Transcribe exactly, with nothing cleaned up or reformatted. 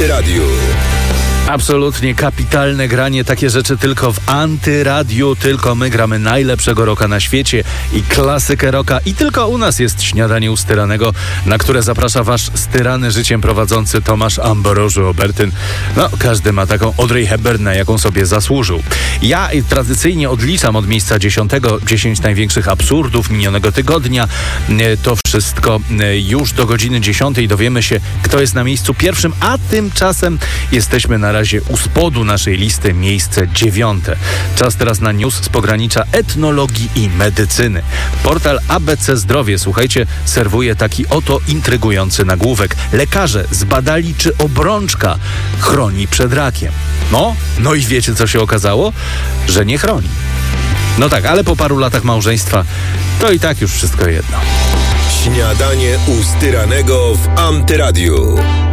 Antyradiu. Absolutnie kapitalne granie, takie rzeczy tylko w Antyradiu, tylko my gramy najlepszego rocka na świecie i klasykę rocka i tylko u nas jest śniadanie u styranego, na które zaprasza wasz styrany życiem prowadzący Tomasz Ambroży Obertyn. No, każdy ma taką Audrey Hepburn, na jaką sobie zasłużył. Ja tradycyjnie odliczam od miejsca dziesiątego dziesięć największych absurdów minionego tygodnia. To wszystko już do godziny dziesiątej dowiemy się, kto jest na miejscu pierwszym, a tymczasem jesteśmy na razie u spodu naszej listy, miejsce dziewiąte. Czas teraz na news z pogranicza etnologii i medycyny. Portal A B C Zdrowie, słuchajcie, serwuje taki oto intrygujący nagłówek. Lekarze zbadali, czy obrączka chroni przed rakiem. No, no i wiecie, co się okazało? Że nie chroni. No tak, ale po paru latach małżeństwa to i tak już wszystko jedno. Śniadanie u styranego w Antyradiu.